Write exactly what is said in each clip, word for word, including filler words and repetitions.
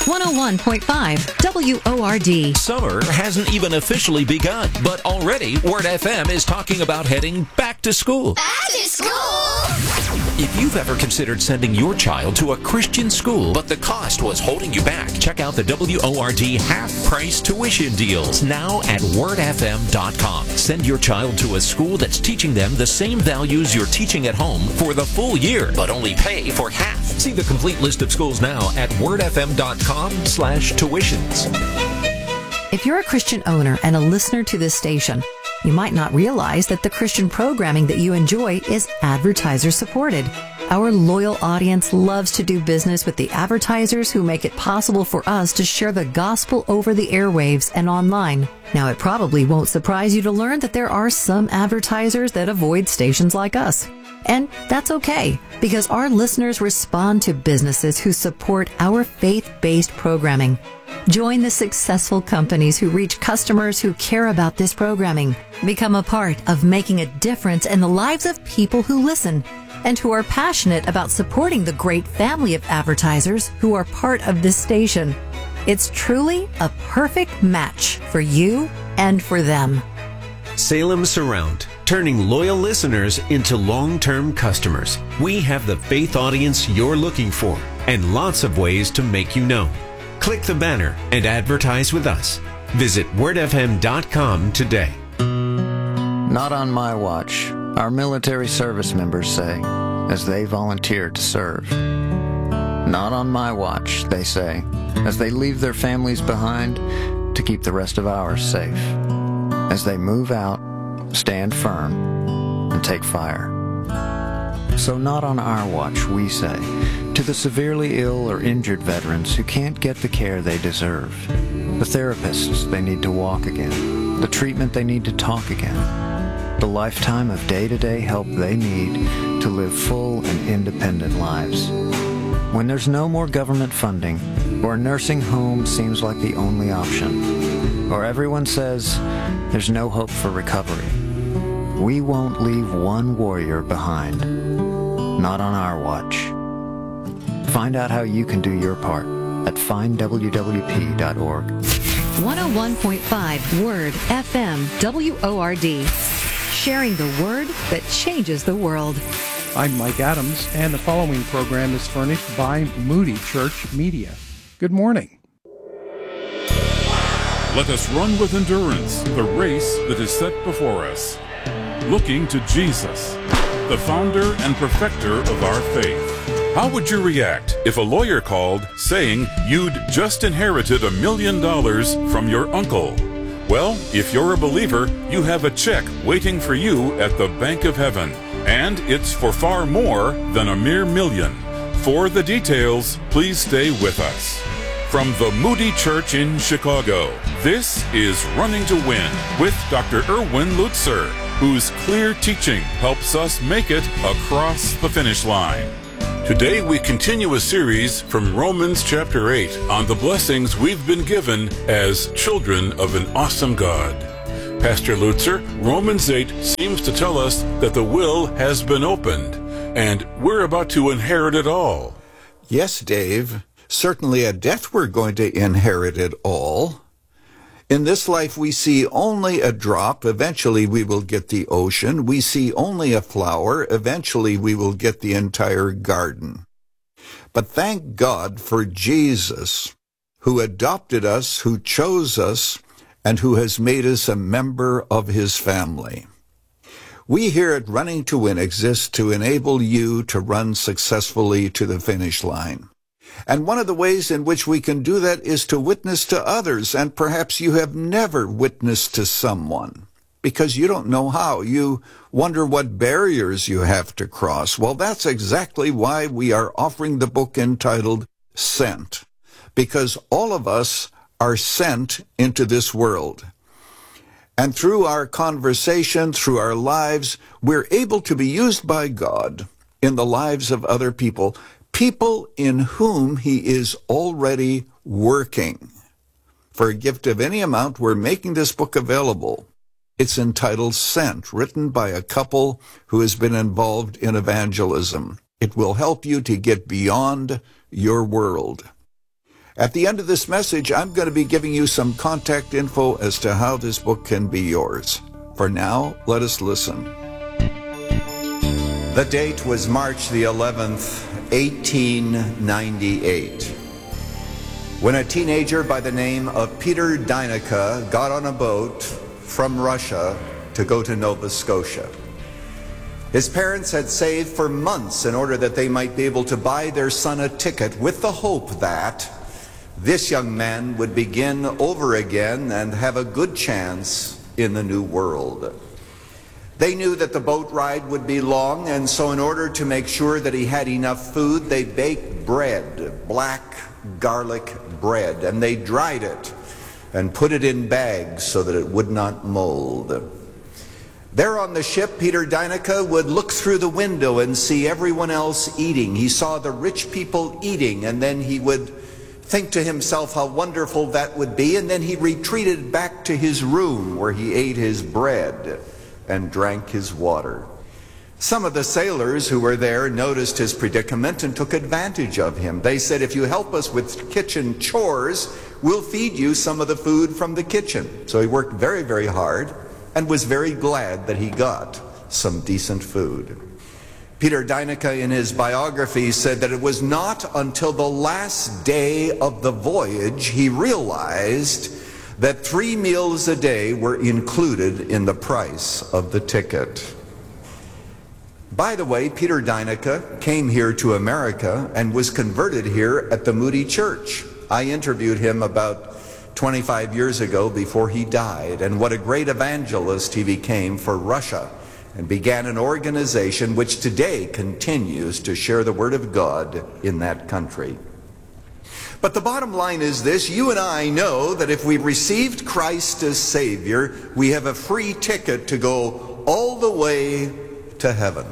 one oh one point five W O R D. Summer hasn't even officially begun, but already Word F M is talking about heading back to school. Back to school! If you've ever considered sending your child to a Christian school, but the cost was holding you back, check out the W O R D half-price tuition deals now at word f m dot com. Send your child to a school that's teaching them the same values you're teaching at home for the full year, but only pay for half. See the complete list of schools now at word f m dot com slash tuitions. If you're a Christian owner and a listener to this station, you might not realize that the Christian programming that you enjoy is advertiser supported. Our loyal audience loves to do business with the advertisers who make it possible for us to share the gospel over the airwaves and online. Now, it probably won't surprise you to learn that there are some advertisers that avoid stations like us. And that's okay, because our listeners respond to businesses who support our faith-based programming. Join the successful companies who reach customers who care about this programming. Become a part of making a difference in the lives of people who listen and who are passionate about supporting the great family of advertisers who are part of this station. It's truly a perfect match for you and for them. Salem Surround, turning loyal listeners into long-term customers. We have the faith audience you're looking for and lots of ways to make you known. Click the banner and advertise with us. Visit word f m dot com today. Not on my watch, our military service members say, as they volunteer to serve. Not on my watch, they say, as they leave their families behind to keep the rest of ours safe. As they move out, stand firm, and take fire. So not on our watch, we say, to the severely ill or injured veterans who can't get the care they deserve, the therapists they need to walk again, the treatment they need to talk again, the lifetime of day-to-day help they need to live full and independent lives. When there's no more government funding, or a nursing home seems like the only option, or everyone says there's no hope for recovery, we won't leave one warrior behind. Not on our watch. Find out how you can do your part at find w w p dot org. one oh one point five Word F M W O R D. Sharing the word that changes the world. I'm Mike Adams, and the following program is furnished by Moody Church Media. Good morning. Let us run with endurance the race that is set before us, looking to Jesus, the founder and perfecter of our faith. How would you react if a lawyer called saying you'd just inherited a million dollars from your uncle? Well, if you're a believer, you have a check waiting for you at the Bank of Heaven, and it's for far more than a mere million. For the details, please stay with us. From the Moody Church in Chicago, this is Running to Win with Doctor Erwin Lutzer, whose clear teaching helps us make it across the finish line. Today we continue a series from Romans chapter eight on the blessings we've been given as children of an awesome God. Pastor Lutzer, Romans eight seems to tell us that the will has been opened, and we're about to inherit it all. Yes, Dave. Certainly at death we're going to inherit it all. In this life we see only a drop, eventually we will get the ocean. We see only a flower, eventually we will get the entire garden. But thank God for Jesus, who adopted us, who chose us, and who has made us a member of his family. We here at Running to Win exist to enable you to run successfully to the finish line. And one of the ways in which we can do that is to witness to others, and perhaps you have never witnessed to someone because you don't know how. You wonder what barriers you have to cross. Well, that's exactly why we are offering the book entitled Sent, because all of us are sent into this world. And through our conversation, through our lives, we're able to be used by God in the lives of other people, people in whom he is already working. For a gift of any amount, we're making this book available. It's entitled Sent, written by a couple who has been involved in evangelism. It will help you to get beyond your world. At the end of this message, I'm going to be giving you some contact info as to how this book can be yours. For now, let us listen. The date was March the eleventh, eighteen ninety-eight. When a teenager by the name of Peter Dyneka got on a boat from Russia to go to Nova Scotia. His parents had saved for months in order that they might be able to buy their son a ticket with the hope that this young man would begin over again and have a good chance in the new world. They knew that the boat ride would be long, and so in order to make sure that he had enough food, they baked bread, black garlic bread, and they dried it and put it in bags so that it would not mold. There on the ship, Peter Dyneka would look through the window and see everyone else eating. He saw the rich people eating, and then he would think to himself how wonderful that would be, and then he retreated back to his room where he ate his bread and drank his water. Some of the sailors who were there noticed his predicament and took advantage of him. They said, if you help us with kitchen chores, we'll feed you some of the food from the kitchen. So he worked very, very hard and was very glad that he got some decent food. Peter Dyneka, in his biography, said that it was not until the last day of the voyage he realized that three meals a day were included in the price of the ticket. By the way, Peter Dyneka came here to America and was converted here at the Moody Church. I interviewed him about twenty-five years ago before he died, and what a great evangelist he became for Russia, and began an organization which today continues to share the Word of God in that country. But the bottom line is this: you and I know that if we received Christ as Savior, we have a free ticket to go all the way to heaven.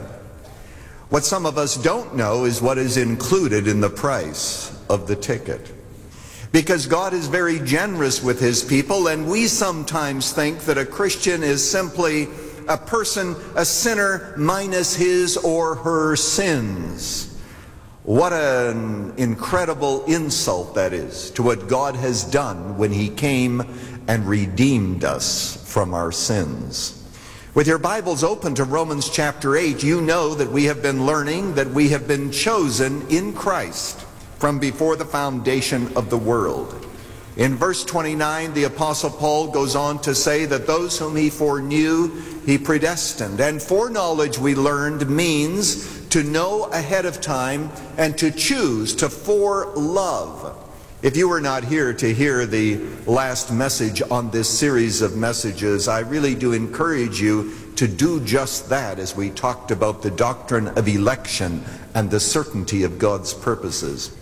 What some of us don't know is what is included in the price of the ticket. Because God is very generous with His people, and we sometimes think that a Christian is simply a person, a sinner, minus his or her sins. What an incredible insult that is to what God has done when He came and redeemed us from our sins. With your Bibles open to Romans chapter eight, you know that we have been learning that we have been chosen in Christ from before the foundation of the world. In verse twenty-nine, the Apostle Paul goes on to say that those whom He foreknew, He predestined. And foreknowledge, we learned, means to know ahead of time and to choose, to forelove. If you were not here to hear the last message on this series of messages, I really do encourage you to do just that as we talked about the doctrine of election and the certainty of God's purposes.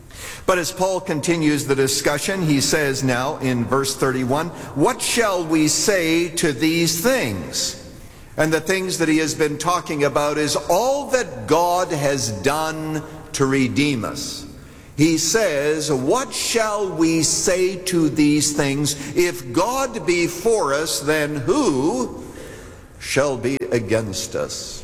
But as Paul continues the discussion, he says now in verse thirty-one, what shall we say to these things? And the things that he has been talking about is all that God has done to redeem us. He says, what shall we say to these things? If God be for us, then who shall be against us?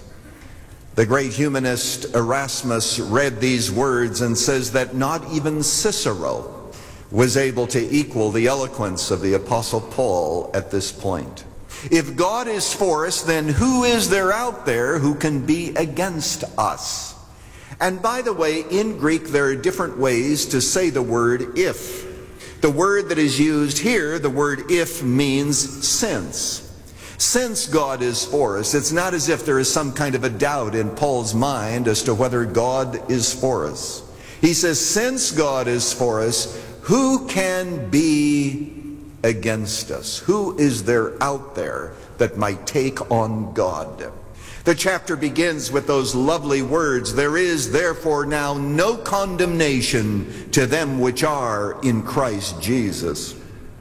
The great humanist Erasmus read these words and says that not even Cicero was able to equal the eloquence of the Apostle Paul at this point. If God is for us, then who is there out there who can be against us? And by the way, in Greek there are different ways to say the word if. The word that is used here, the word if, means since. Since God is for us, it's not as if there is some kind of a doubt in Paul's mind as to whether God is for us. He says, since God is for us, who can be against us? Who is there out there that might take on God? The chapter begins with those lovely words, there is therefore now no condemnation to them which are in Christ Jesus.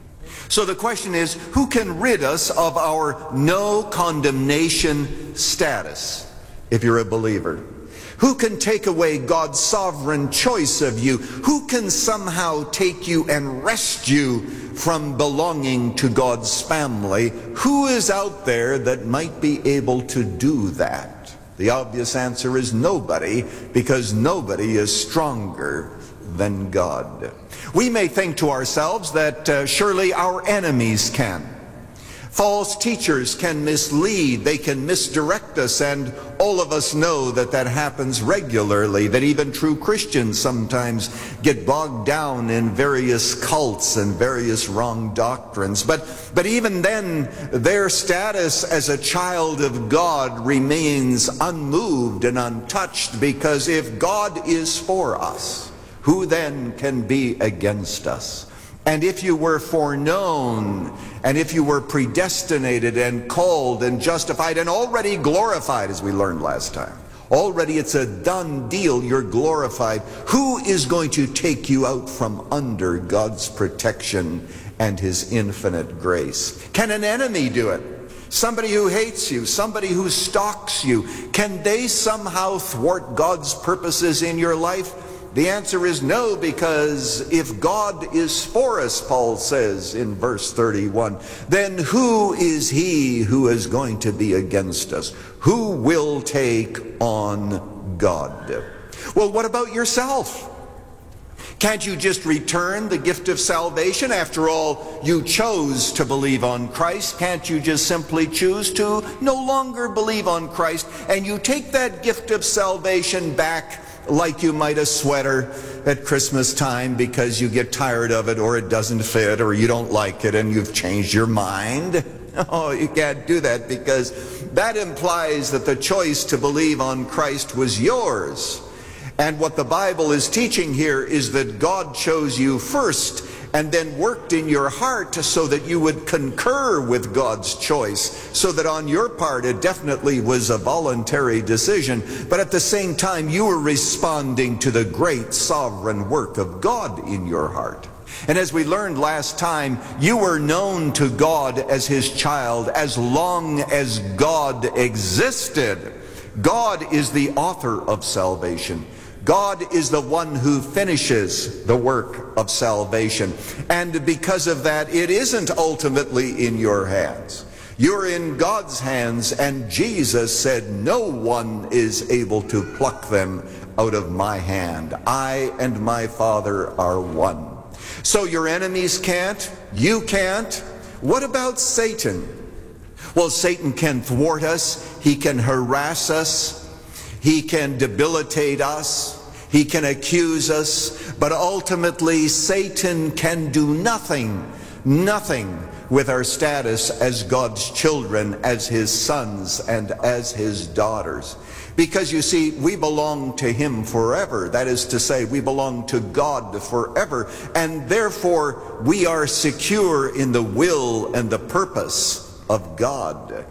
So the question is, who can rid us of our no condemnation status if you're a believer? Who can take away God's sovereign choice of you? Who can somehow take you and wrest you from belonging to God's family? Who is out there that might be able to do that? The obvious answer is nobody, because nobody is stronger than God. We may think to ourselves that uh, surely our enemies can. False teachers can mislead, they can misdirect us, and all of us know that that happens regularly, that even true Christians sometimes get bogged down in various cults and various wrong doctrines. But, but even then, their status as a child of God remains unmoved and untouched, because if God is for us, who then can be against us? And if you were foreknown, and if you were predestinated and called and justified and already glorified, as we learned last time, already it's a done deal, you're glorified, who is going to take you out from under God's protection and His infinite grace? Can an enemy do it? Somebody who hates you, somebody who stalks you, can they somehow thwart God's purposes in your life? The answer is no, because if God is for us, Paul says in verse thirty-one, then who is he who is going to be against us? Who will take on God? Well, what about yourself? Can't you just return the gift of salvation? After all, you chose to believe on Christ. Can't you just simply choose to no longer believe on Christ, and you take that gift of salvation back like you might a sweater at Christmas time because you get tired of it, or it doesn't fit, or you don't like it and you've changed your mind? Oh, you can't do that, because that implies that the choice to believe on Christ was yours. And what the Bible is teaching here is that God chose you first and then worked in your heart so that you would concur with God's choice, so that on your part it definitely was a voluntary decision, but at the same time you were responding to the great sovereign work of God in your heart. And as we learned last time, you were known to God as His child as long as God existed. God is the author of salvation. God is the one who finishes the work of salvation. And because of that, it isn't ultimately in your hands. You're in God's hands, and Jesus said, no one is able to pluck them out of my hand. I and my Father are one. So your enemies can't, you can't. What about Satan? Well, Satan can thwart us, he can harass us, he can debilitate us, he can accuse us, but ultimately Satan can do nothing, nothing with our status as God's children, as His sons and as His daughters. Because you see, we belong to Him forever. That is to say, we belong to God forever, and therefore we are secure in the will and the purpose of God.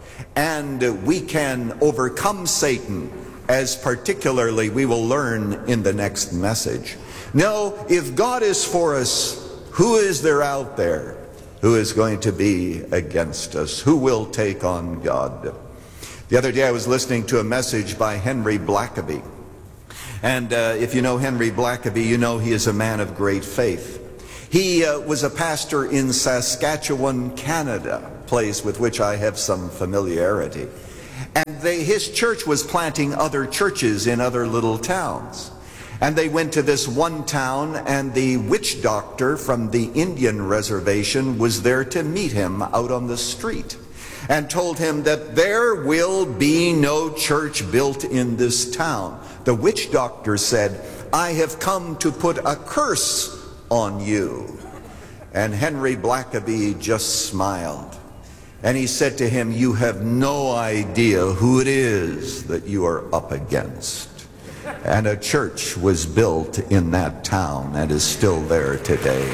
And we can overcome Satan, as particularly we will learn in the next message. No, if God is for us, who is there out there who is going to be against us? Who will take on God? The other day I was listening to a message by Henry Blackaby. And uh, if you know Henry Blackaby, you know he is a man of great faith. He uh, was a pastor in Saskatchewan, Canada, a place with which I have some familiarity. And they, his church was planting other churches in other little towns. And they went to this one town, and the witch doctor from the Indian reservation was there to meet him out on the street, and told him that there will be no church built in this town. The witch doctor said, I have come to put a curse on you. And Henry Blackaby just smiled. And he said to him, you have no idea who it is that you are up against. And a church was built in that town and is still there today.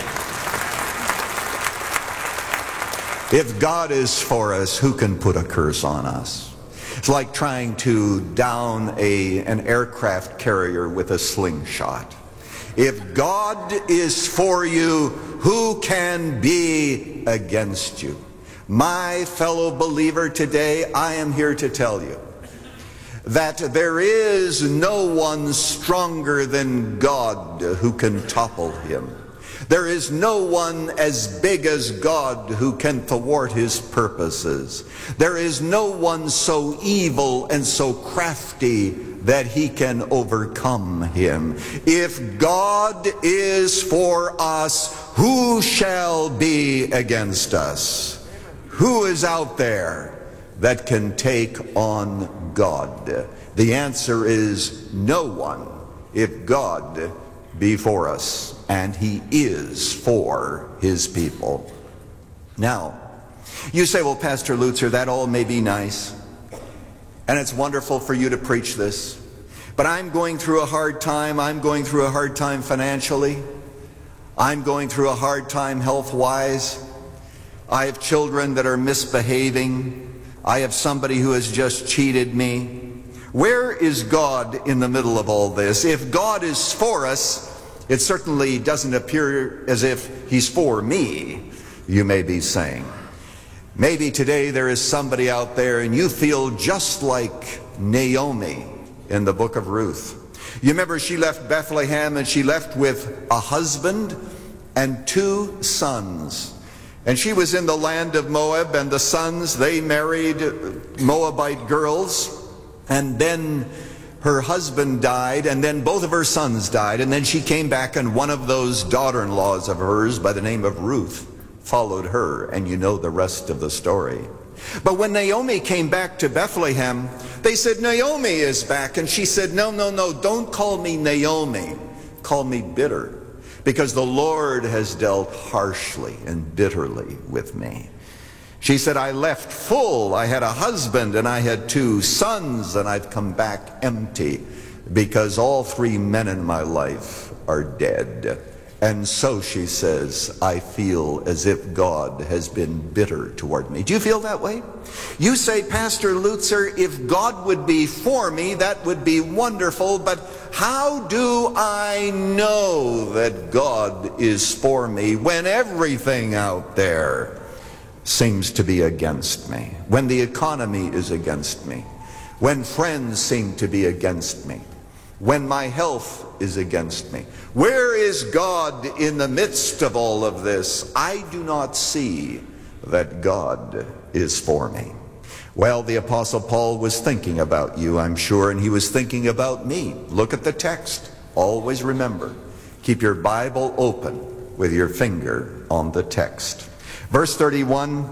If God is for us, who can put a curse on us? It's like trying to down a, an aircraft carrier with a slingshot. If God is for you, who can be against you? My fellow believer, today I am here to tell you that there is no one stronger than God who can topple Him. There is no one as big as God who can thwart His purposes. There is no one so evil and so crafty that he can overcome him. If God is for us, who shall be against us? Who is out there that can take on God? The answer is no one, if God be for us, and he is for his people. Now, you say, well, Pastor Lutzer, that all may be nice, and it's wonderful for you to preach this, but I'm going through a hard time. I'm going through a hard time financially. I'm going through a hard time health-wise. I have children that are misbehaving. I have somebody who has just cheated me. Where is God in the middle of all this? If God is for us, it certainly doesn't appear as if he's for me, you may be saying. Maybe today there is somebody out there and you feel just like Naomi in the book of Ruth. You remember she left Bethlehem and she left with a husband and two sons. And she was in the land of Moab, and the sons, they married Moabite girls. And then her husband died, and then both of her sons died. And then she came back, and one of those daughter-in-laws of hers by the name of Ruth followed her, and you know the rest of the story. But when Naomi came back to Bethlehem, they said, Naomi is back. And she said, no, no, no, don't call me Naomi. Call me bitter, because the Lord has dealt harshly and bitterly with me. She said, I left full. I had a husband and I had two sons, and I've come back empty because all three men in my life are dead. And so, she says, I feel as if God has been bitter toward me. Do you feel that way? You say, Pastor Lutzer, if God would be for me, that would be wonderful, but how do I know that God is for me when everything out there seems to be against me? When the economy is against me? When friends seem to be against me? When my health is against me? Where is God in the midst of all of this? I do not see that God is for me. Well, the Apostle Paul was thinking about you, I'm sure, and he was thinking about me. Look at the text. Always remember, keep your Bible open with your finger on the text. Verse thirty-one,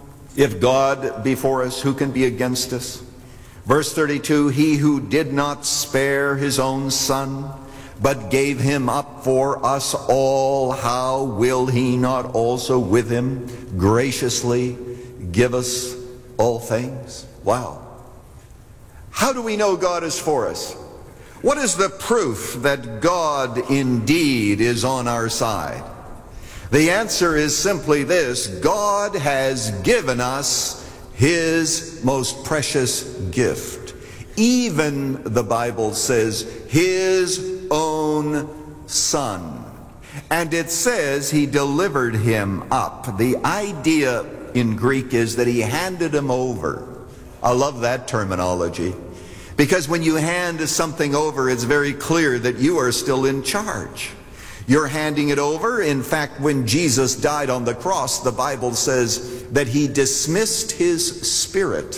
if God be for us, who can be against us? Verse thirty-two, he who did not spare his own son, but gave him up for us all, how will he not also with him graciously give us all things? Wow. How do we know God is for us? What is the proof that God indeed is on our side? The answer is simply this: God has given us his most precious gift. Even, the Bible says, his own son. And it says he delivered him up. The idea in Greek is that he handed him over. I love that terminology, because when you hand something over, it's very clear that you are still in charge. You're handing it over. In fact, when Jesus died on the cross, the Bible says that he dismissed his spirit.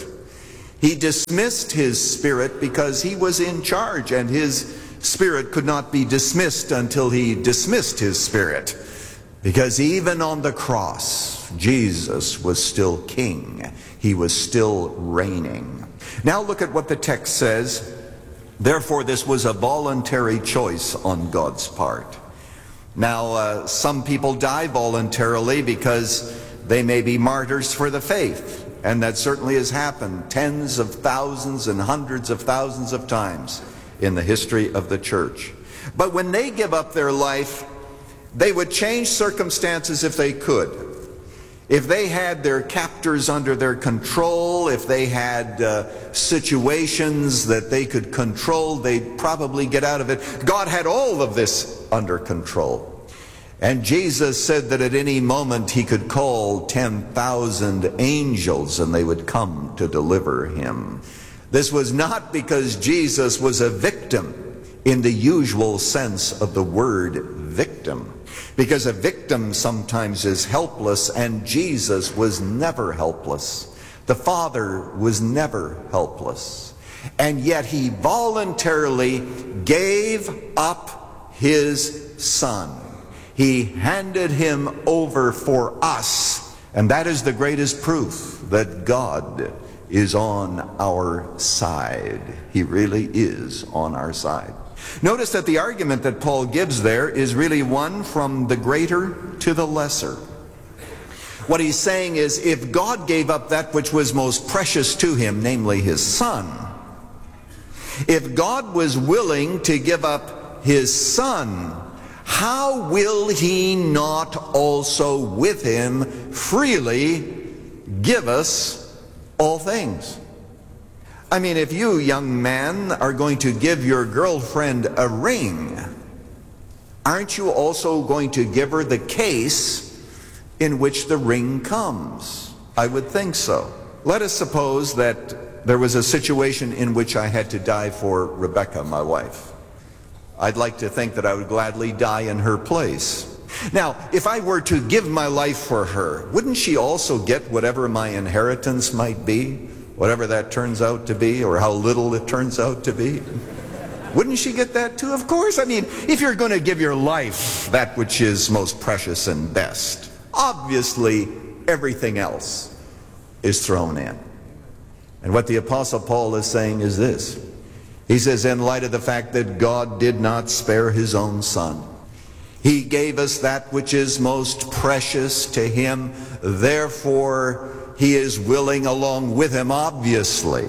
He dismissed his spirit because he was in charge, and his spirit could not be dismissed until he dismissed his spirit. Because even on the cross, Jesus was still king. He was still reigning. Now look at what the text says. Therefore, this was a voluntary choice on God's part. Now, uh, some people die voluntarily because they may be martyrs for the faith. And that certainly has happened tens of thousands and hundreds of thousands of times in the history of the church. But when they give up their life, they would change circumstances if they could. If they had their captors under their control, if they had uh, situations that they could control, they'd probably get out of it. God had all of this under control. And Jesus said that at any moment he could call ten thousand angels and they would come to deliver him. This was not because Jesus was a victim in the usual sense of the word victim. Because a victim sometimes is helpless, and Jesus was never helpless. The Father was never helpless. And yet he voluntarily gave up his son. He handed him over for us. And that is the greatest proof that God is on our side. He really is on our side. Notice that the argument that Paul gives there is really one from the greater to the lesser. What he's saying is, if God gave up that which was most precious to him, namely his son, if God was willing to give up his son, how will he not also with him freely give us all things? I mean, if you, young man, are going to give your girlfriend a ring, aren't you also going to give her the case in which the ring comes? I would think so. Let us suppose that there was a situation in which I had to die for Rebecca, my wife. I'd like to think that I would gladly die in her place. Now, if I were to give my life for her, wouldn't she also get whatever my inheritance might be? Whatever that turns out to be, or how little it turns out to be? Wouldn't she get that too? Of course. I mean, if you're going to give your life that which is most precious and best, obviously everything else is thrown in. And what the Apostle Paul is saying is this. He says, in light of the fact that God did not spare his own son, he gave us that which is most precious to him. Therefore, he is willing, along with him, obviously,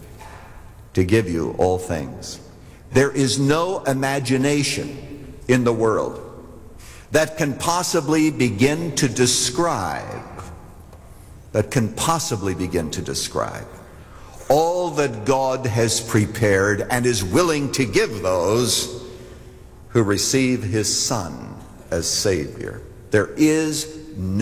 to give you all things. There is no imagination in the world that can possibly begin to describe, that can possibly begin to describe all that God has prepared and is willing to give those who receive his Son as Savior. There is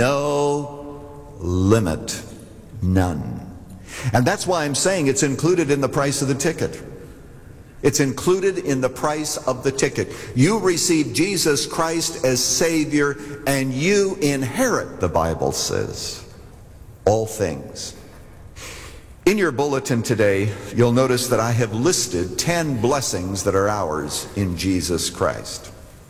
no limit, none. And that's why I'm saying it's included in the price of the ticket. It's included in the price of the ticket. You receive Jesus Christ as Savior, and you inherit, the Bible says, all things. In your bulletin today, you'll notice that I have listed ten blessings that are ours in Jesus Christ.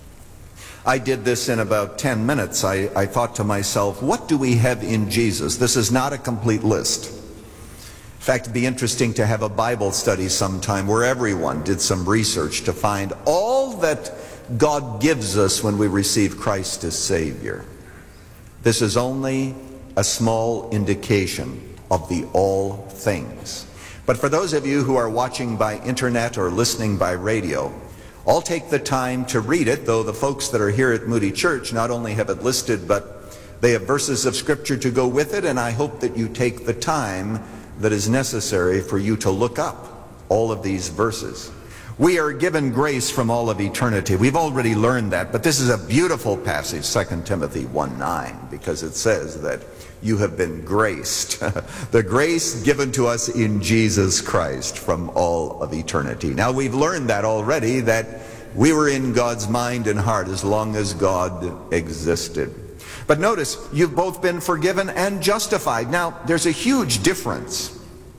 I did this in about ten minutes. I, I thought to myself, what do we have in Jesus? This is not a complete list. In fact, it'd be interesting to have a Bible study sometime where everyone did some research to find all that God gives us when we receive Christ as Savior. This is only a small indication of the all things. But for those of you who are watching by internet or listening by radio, I'll take the time to read it, though the folks that are here at Moody Church not only have it listed, but they have verses of Scripture to go with it, and I hope that you take the time that is necessary for you to look up all of these verses. We are given grace from all of eternity. We've already learned that, but this is a beautiful passage, Second Timothy one nine, because it says that you have been graced. The grace given to us in Jesus Christ from all of eternity. Now, we've learned that already, that we were in God's mind and heart as long as God existed. But notice, you've both been forgiven and justified. Now, there's a huge difference.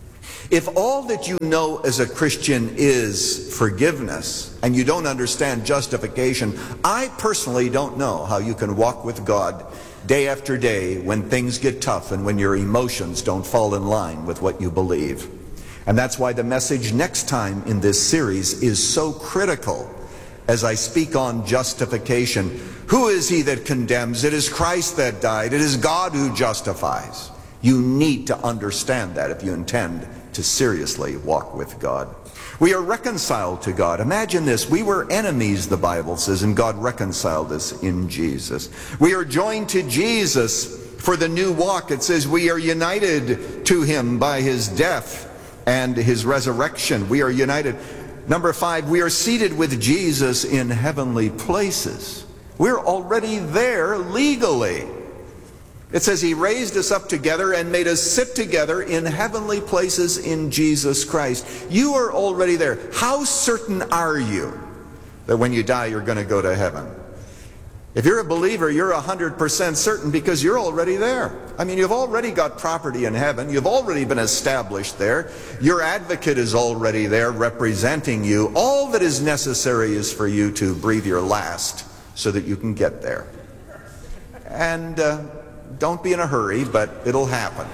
If all that you know as a Christian is forgiveness, and you don't understand justification, I personally don't know how you can walk with God day after day when things get tough and when your emotions don't fall in line with what you believe. And that's why the message next time in this series is so critical as I speak on justification. Who is he that condemns? It is Christ that died. It is God who justifies. You need to understand that if you intend to seriously walk with God. We are reconciled to God. Imagine this. We were enemies, the Bible says, and God reconciled us in Jesus. We are joined to Jesus for the new walk. It says we are united to him by his death and his resurrection. We are united. Number five, we are seated with Jesus in heavenly places. We're already there legally. It says he raised us up together and made us sit together in heavenly places in Jesus Christ. You are already there. How certain are you that when you die you're going to go to heaven? If you're a believer, you're one hundred percent certain because you're already there. I mean, you've already got property in heaven. You've already been established there. Your advocate is already there representing you. All that is necessary is for you to breathe your last so that you can get there. And uh, don't be in a hurry, but it'll happen.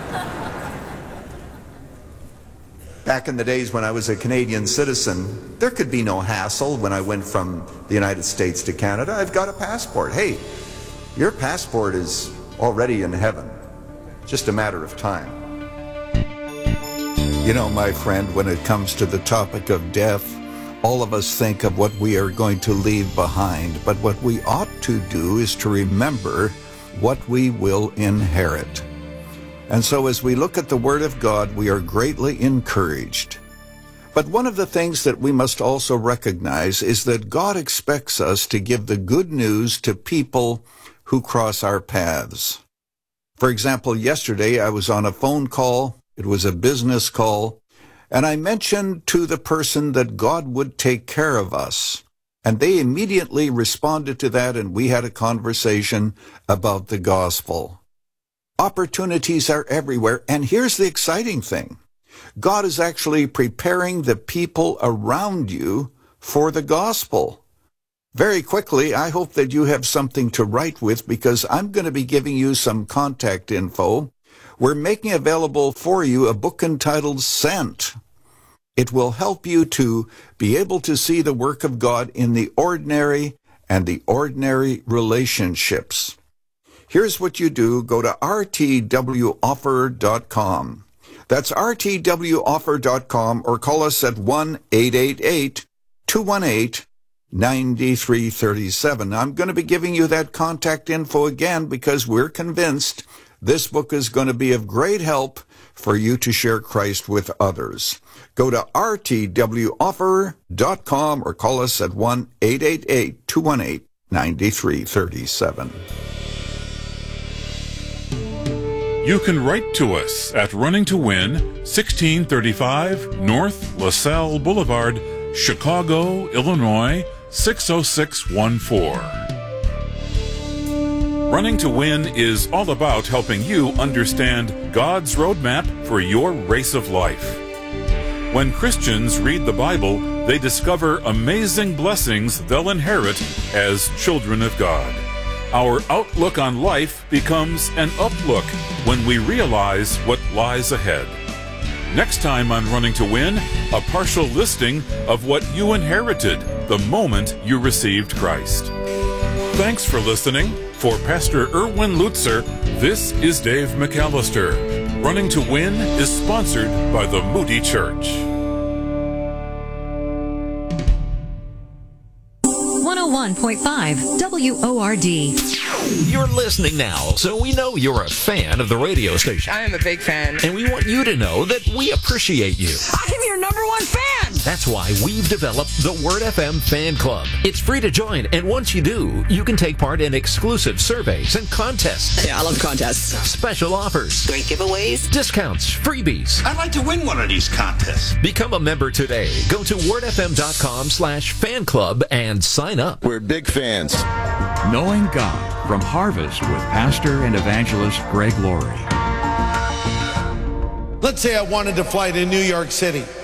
Back in the days when I was a Canadian citizen, there could be no hassle when I went from the United States to Canada. I've got a passport. Hey, your passport is already in heaven. Just a matter of time. You know, my friend, when it comes to the topic of death, all of us think of what we are going to leave behind. But what we ought to do is to remember what we will inherit. And so as we look at the Word of God, we are greatly encouraged. But one of the things that we must also recognize is that God expects us to give the good news to people who cross our paths. For example, yesterday I was on a phone call. It was a business call. And I mentioned to the person that God would take care of us. And they immediately responded to that, and we had a conversation about the gospel. Opportunities are everywhere, and here's the exciting thing. God is actually preparing the people around you for the gospel. Very quickly, I hope that you have something to write with, because I'm going to be giving you some contact info. We're making available for you a book entitled Sent. It will help you to be able to see the work of God in the ordinary and the ordinary relationships. Here's what you do. Go to r t w offer dot com. That's r t w offer dot com, or call us at one eight eight eight, two one eight, nine three three seven. I'm going to be giving you that contact info again because we're convinced this book is going to be of great help for you to share Christ with others. Go to r t w offer dot com or call us at one eight eight eight, two one eight, nine three three seven. You can write to us at Running to Win, sixteen thirty-five North LaSalle Boulevard, Chicago, Illinois, six oh six one four. Running to Win is all about helping you understand God's roadmap for your race of life. When Christians read the Bible, they discover amazing blessings they'll inherit as children of God. Our outlook on life becomes an uplook when we realize what lies ahead. Next time on Running to Win, a partial listing of what you inherited the moment you received Christ. Thanks for listening. For Pastor Erwin Lutzer, this is Dave McAllister. Running to Win is sponsored by the Moody Church. one oh one point five W O R D. You're listening now, so we know you're a fan of the radio station. I am a big fan. And we want you to know that we appreciate you. I'm your number one fan! That's why we've developed the Word F M Fan Club. It's free to join, and once you do, you can take part in exclusive surveys and contests. Yeah, I love contests. Special offers. Great giveaways. Discounts. Freebies. I'd like to win one of these contests. Become a member today. Go to wordfm.com slash fan club and sign up. We're big fans. Knowing God from Harvest with Pastor and Evangelist Greg Laurie. Let's say I wanted to fly to New York City.